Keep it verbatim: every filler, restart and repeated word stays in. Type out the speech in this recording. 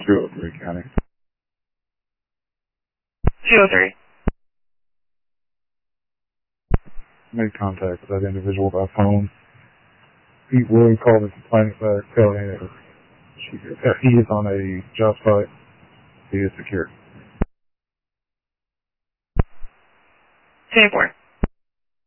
two oh three County. two oh three. Made contact with that individual by phone. He will call the complaint back, telling him that he is on a job site. He is secure. ten four.